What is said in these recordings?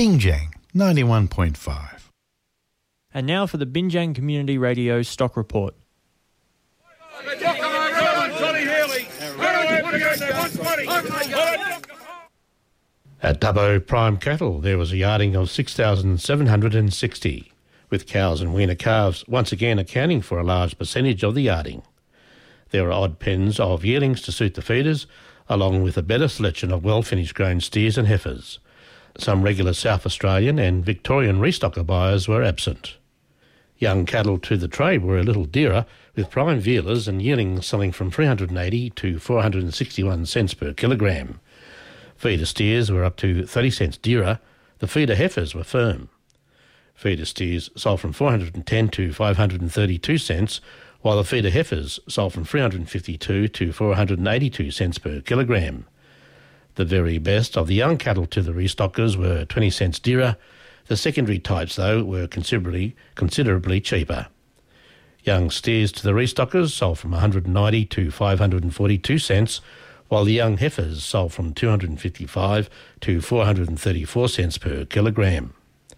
Binjang 91.5. And now for the Binjang Community Radio Stock Report. At Dubbo Prime Cattle, there was a yarding of 6,760, with cows and weaner calves once again accounting for a large percentage of the yarding. There are odd pens of yearlings to suit the feeders, along with a better selection of well-finished grown steers and heifers. Some regular South Australian and Victorian restocker buyers were absent. Young cattle to the trade were a little dearer, with prime vealers and yearlings selling from 380 to 461 cents per kilogram. Feeder steers were up to 30 cents dearer. The feeder heifers were firm. Feeder steers sold from 410 to 532 cents, while the feeder heifers sold from 352 to 482 cents per kilogram. The very best of the young cattle to the restockers were 20 cents dearer. The secondary types, though, were considerably cheaper. Young steers to the restockers sold from 190 to 542 cents, while the young heifers sold from 255 to 434 cents per kilogram.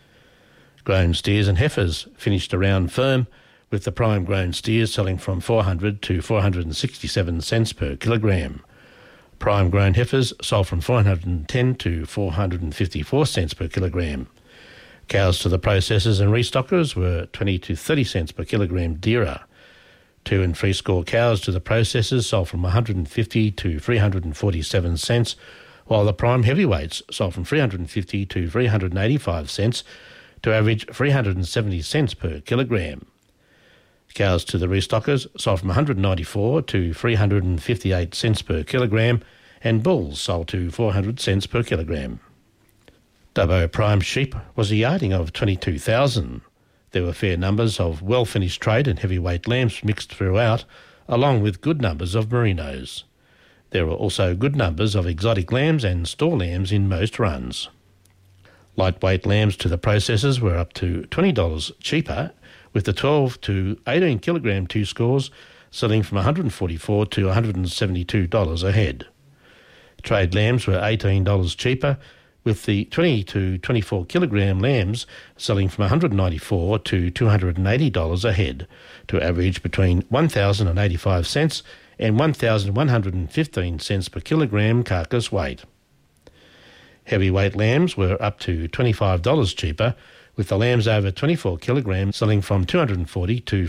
Grown steers and heifers finished around firm, with the prime grown steers selling from 400 to 467 cents per kilogram. Prime grown heifers sold from 410 to 454 cents per kilogram. Cows to the processors and restockers were 20 to 30 cents per kilogram dearer. 2 and 3 score cows to the processors sold from 150 to 347 cents, while the prime heavyweights sold from 350 to 385 cents to average 370 cents per kilogram. Cows to the restockers sold from 194 to 358 cents per kilogram, and bulls sold to 400 cents per kilogram. Dubbo Prime sheep was a yarding of 22,000. There were fair numbers of well-finished trade and heavyweight lambs mixed throughout, along with good numbers of merinos. There were also good numbers of exotic lambs and store lambs in most runs. Lightweight lambs to the processors were up to $20 cheaper, with the 12 to 18 kilogram 2 scores selling from $144 to $172 a head. Trade lambs were $18 cheaper, with the 20 to 24 kilogram lambs selling from $194 to $280 a head, to average between 1,085 cents and 1,115 cents per kilogram carcass weight. Heavyweight lambs were up to $25 cheaper, with the lambs over 24 kilograms selling from $240 to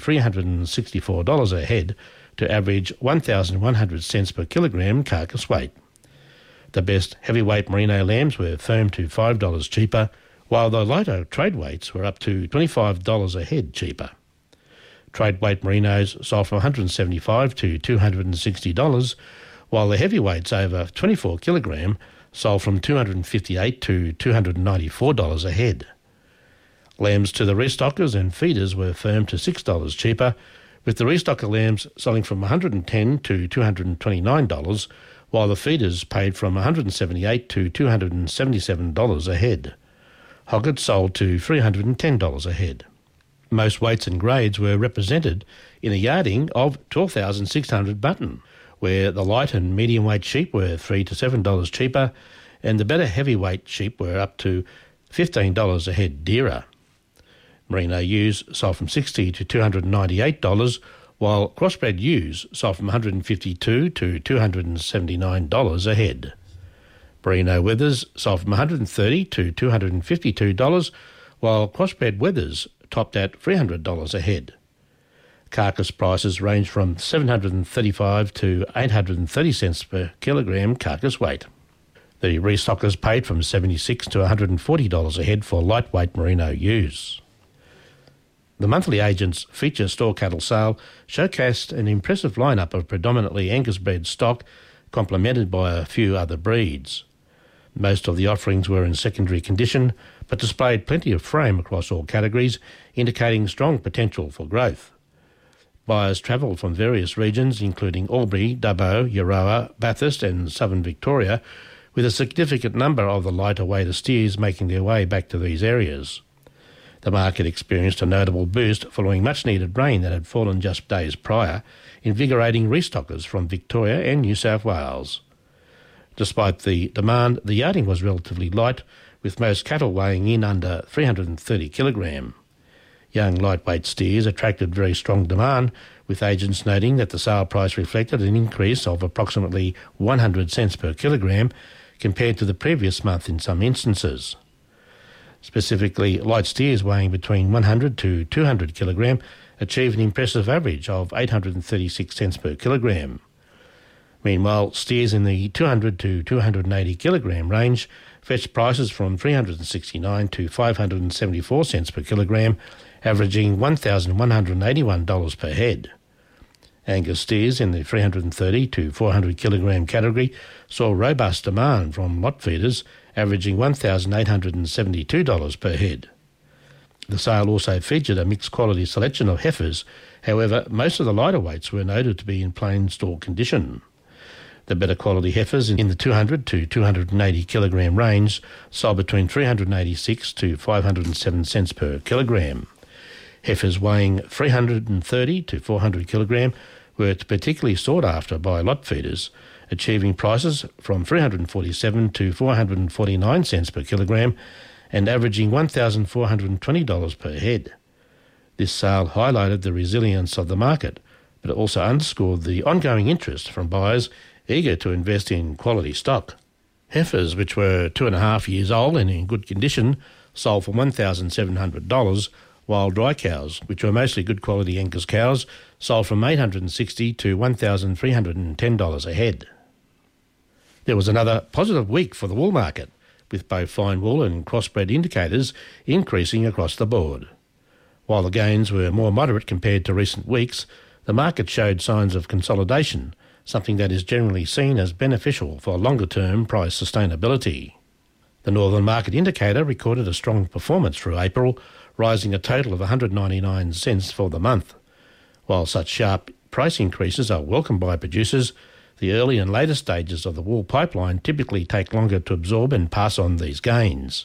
$364 a head, to average 1,100 cents per kilogram carcass weight. The best heavyweight merino lambs were firm to $5 cheaper, while the lighter trade weights were up to $25 a head cheaper. Trade weight merinos sold from $175 to $260, while the heavyweights over 24 kilogram sold from $258 to $294 a head. Lambs to the restockers and feeders were firm to $6 cheaper, with the restocker lambs selling from $110 to $229, while the feeders paid from $178 to $277 a head. Hoggets sold to $310 a head. Most weights and grades were represented in a yarding of 12,600 button, where the light and medium weight sheep were $3 to $7 cheaper, and the better heavyweight sheep were up to $15 a head dearer. Merino ewes sold from $60 to $298, while crossbred ewes sold from $152 to $279 a head. Merino wethers sold from $130 to $252, while crossbred wethers topped at $300 a head. Carcass prices range from $735 to $830 cents per kilogram carcass weight. The restockers paid from $76 to $140 a head for lightweight merino ewes. The monthly agent's feature store cattle sale showcased an impressive lineup of predominantly Angus bred stock, complemented by a few other breeds. Most of the offerings were in secondary condition, but displayed plenty of frame across all categories, indicating strong potential for growth. Buyers travelled from various regions, including Albury, Dubbo, Euroa, Bathurst and southern Victoria, with a significant number of the lighter weight steers making their way back to these areas. The market experienced a notable boost following much-needed rain that had fallen just days prior, invigorating restockers from Victoria and New South Wales. Despite the demand, the yarding was relatively light, with most cattle weighing in under 330 kilogram. Young lightweight steers attracted very strong demand, with agents noting that the sale price reflected an increase of approximately 100 cents per kilogram compared to the previous month in some instances. Specifically, light steers weighing between 100 to 200 kilogram achieved an impressive average of 836 cents per kilogram. Meanwhile, steers in the 200 to 280 kilogram range fetched prices from 369 to 574 cents per kilogram, averaging $1,181 per head. Angus steers in the 330 to 400 kilogram category saw robust demand from lot feeders, averaging $1,872 per head. The sale also featured a mixed quality selection of heifers. However, most of the lighter weights were noted to be in plain store condition. The better quality heifers in the 200 to 280 kilogram range sold between 386 to 507 cents per kilogram. Heifers weighing 330 to 400 kilogram were particularly sought after by lot feeders, achieving prices from 347 to 449 cents per kilogram and averaging $1,420 per head. This sale highlighted the resilience of the market, but it also underscored the ongoing interest from buyers eager to invest in quality stock. Heifers, which were 2.5 years old and in good condition, sold for $1,700, while dry cows, which were mostly good quality Angus cows, sold from $860 to $1,310 a head. There was another positive week for the wool market, with both fine wool and crossbred indicators increasing across the board. While the gains were more moderate compared to recent weeks, the market showed signs of consolidation, something that is generally seen as beneficial for longer-term price sustainability. The Northern Market Indicator recorded a strong performance through April, rising a total of 199 cents for the month. While such sharp price increases are welcomed by producers, the early and later stages of the wool pipeline typically take longer to absorb and pass on these gains.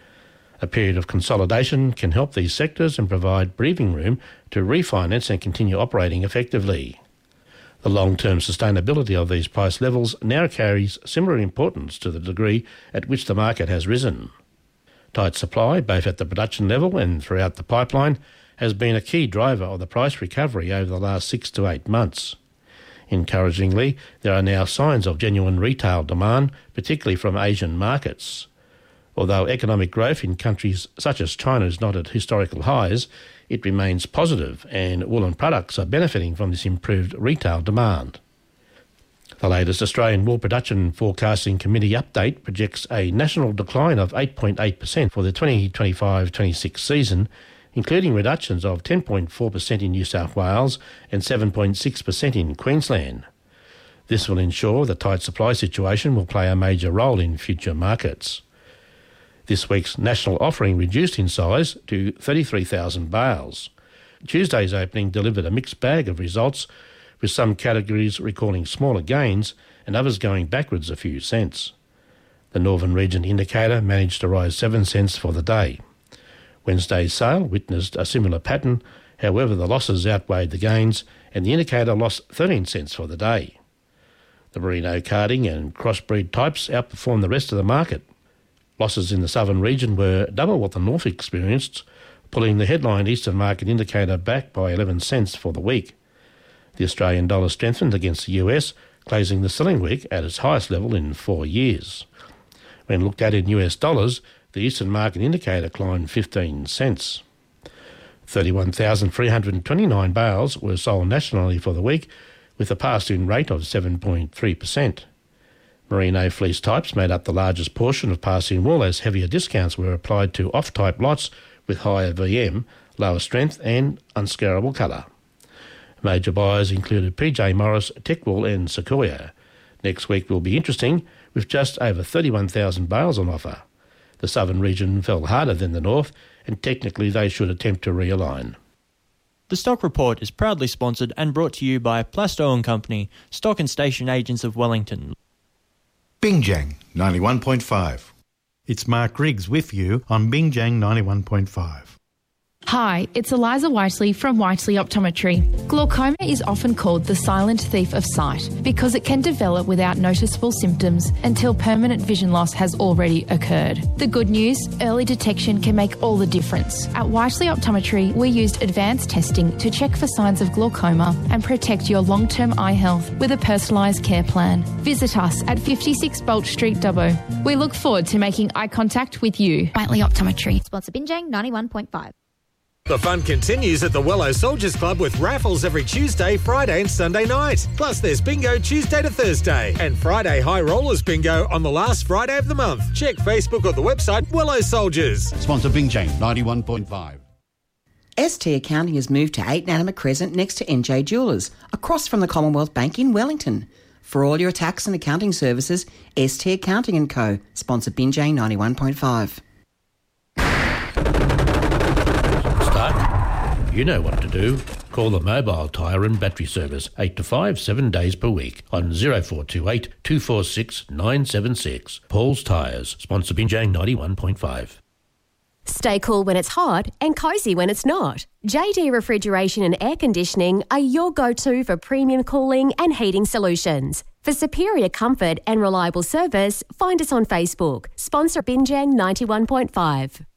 A period of consolidation can help these sectors and provide breathing room to refinance and continue operating effectively. The long-term sustainability of these price levels now carries similar importance to the degree at which the market has risen. Tight supply, both at the production level and throughout the pipeline, has been a key driver of the price recovery over the last 6 to 8 months. Encouragingly, there are now signs of genuine retail demand, particularly from Asian markets. Although economic growth in countries such as China is not at historical highs, it remains positive, and woolen products are benefiting from this improved retail demand. The latest Australian Wool Production Forecasting Committee update projects a national decline of 8.8% for the 2025-26 season, including reductions of 10.4% in New South Wales and 7.6% in Queensland. This will ensure the tight supply situation will play a major role in future markets. This week's national offering reduced in size to 33,000 bales. Tuesday's opening delivered a mixed bag of results, with some categories recording smaller gains and others going backwards a few cents. The Northern Region Indicator managed to rise 7 cents for the day. Wednesday's sale witnessed a similar pattern, however the losses outweighed the gains and the indicator lost 13 cents for the day. The merino carding and crossbreed types outperformed the rest of the market. Losses in the southern region were double what the north experienced, pulling the headline Eastern Market Indicator back by 11 cents for the week. The Australian dollar strengthened against the US, closing the selling week at its highest level in 4 years. When looked at in US dollars, the Eastern Market Indicator climbed 15 cents. 31,329 bales were sold nationally for the week, with a pass-in rate of 7.3%. Merino fleece types made up the largest portion of pass-in wool, as heavier discounts were applied to off-type lots with higher VM, lower strength and unscarable colour. Major buyers included PJ Morris, Techwool and Sequoia. Next week will be interesting, with just over 31,000 bales on offer. The southern region fell harder than the north, and technically they should attempt to realign. The Stock Report is proudly sponsored and brought to you by Plasto & Company, stock and station agents of Wellington. Bingjang 91.5. It's Mark Riggs with you on Bingjang 91.5. Hi, it's Eliza Whiteley from Whiteley Optometry. Glaucoma is often called the silent thief of sight because it can develop without noticeable symptoms until permanent vision loss has already occurred. The good news, early detection can make all the difference. At Whiteley Optometry, we used advanced testing to check for signs of glaucoma and protect your long-term eye health with a personalised care plan. Visit us at 56 Bolt Street, Dubbo. We look forward to making eye contact with you. Whiteley Optometry. Sponsor Binjang 91.5. The fun continues at the Wello Soldiers Club with raffles every Tuesday, Friday and Sunday night. Plus there's bingo Tuesday to Thursday and Friday High Rollers bingo on the last Friday of the month. Check Facebook or the website Wello Soldiers. Sponsor Binjang 91.5. ST Accounting has moved to 8 Nanama Crescent next to NJ Jewellers, across from the Commonwealth Bank in Wellington. For all your tax and accounting services, ST Accounting & Co. Sponsor Binjang 91.5. You know what to do. Call the Mobile Tyre and Battery Service 8 to 5, 7 days per week on 0428 246 976. Paul's Tyres, sponsor Binjang 91.5. Stay cool when it's hot and cosy when it's not. JD Refrigeration and Air Conditioning are your go-to for premium cooling and heating solutions. For superior comfort and reliable service, find us on Facebook. Sponsor Binjang 91.5.